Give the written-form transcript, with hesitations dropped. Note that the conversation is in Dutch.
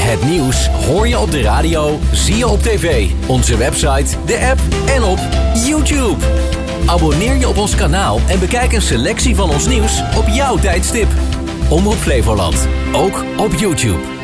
Het nieuws hoor je op de radio, zie je op tv, onze website, de app en op YouTube. Abonneer je op ons kanaal en bekijk een selectie van ons nieuws op jouw tijdstip. Omroep Flevoland, ook op YouTube.